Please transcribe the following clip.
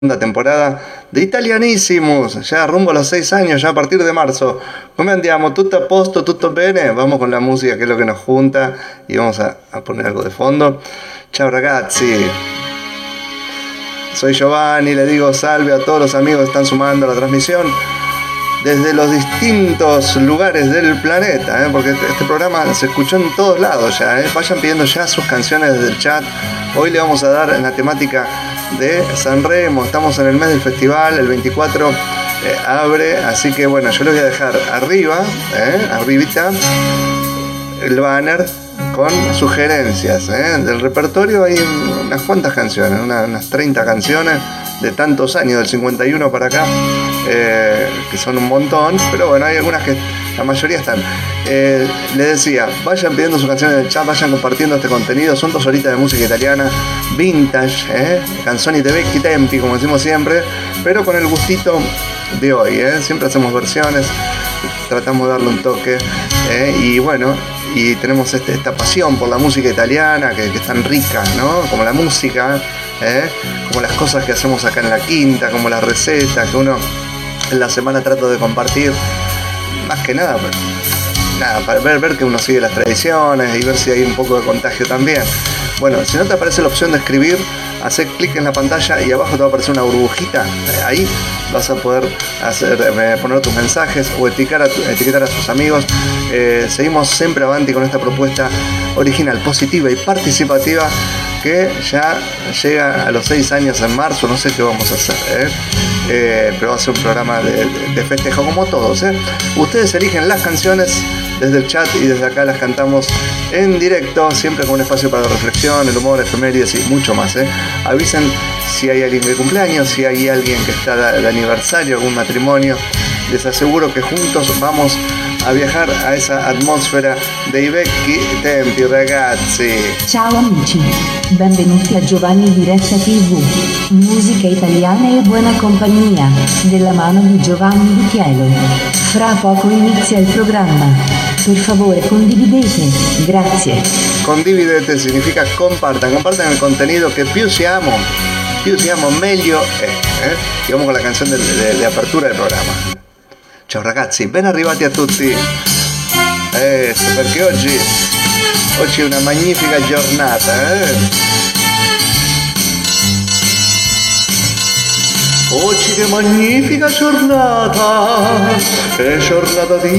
segunda temporada de Italianissimus, ya rumbo a los 6 años, ya a partir de marzo. Come andiamo? Tutto a posto, tutto bene? Vamos con la música, que es lo que nos junta, y vamos a poner algo de fondo. Ciao ragazzi, soy Giovanni, le digo salve a todos los amigos que están sumando a la transmisión desde los distintos lugares del planeta, porque este programa se escuchó en todos lados ya, vayan pidiendo ya sus canciones desde el chat. Hoy le vamos a dar en la temática de Sanremo, estamos en el mes del festival, el 24 abre, así que bueno, yo les voy a dejar arribita, el banner con sugerencias del repertorio. Hay unas cuantas canciones, unas 30 canciones de tantos años, del 51 para acá, que son un montón, pero bueno, hay algunas que la mayoría están. Les decía, vayan pidiendo sus canciones en el chat, vayan compartiendo este contenido. Son 2 horitas de música italiana vintage, canzoni de vecchi tempi, como decimos siempre, pero con el gustito de hoy, siempre hacemos versiones, tratamos de darle un toque, y bueno, y tenemos esta pasión por la música italiana que es tan rica, ¿no? Como la música, como las cosas que hacemos acá en la quinta, como las recetas que uno en la semana trata de compartir, más que nada, para ver que uno sigue las tradiciones y ver si hay un poco de contagio también. Bueno, si no te aparece la opción de escribir, hacer clic en la pantalla y abajo te va a aparecer una burbujita. Ahí vas a poder poner tus mensajes o etiquetar a tus amigos. Seguimos siempre avanti con esta propuesta original, positiva y participativa que ya llega a los 6 años en marzo. No sé qué vamos a hacer, pero va a ser un programa de festejo como todos. Ustedes eligen las canciones desde el chat y desde acá las cantamos en directo, siempre con un espacio para la reflexión, el humor, efemérides y mucho más. Avisen si hay alguien de cumpleaños, si hay alguien que está de aniversario, algún matrimonio. Les aseguro que juntos vamos a viajar a esa atmósfera dei vecchi tempi, ragazzi. Ciao amici, benvenuti a Giovanni Diretta TV, musica italiana e buona compagnia, della mano di Giovanni Di Chielo. Fra poco inizia il programma. Per favore condividete, grazie. Condividete significa compartan el contenido, que più siamo meglio è. Y vamos con la canción de apertura del programa. Ciao ragazzi, ben arrivati a tutti. Perché oggi è una magnifica giornata. Oggi che magnifica giornata, è giornata di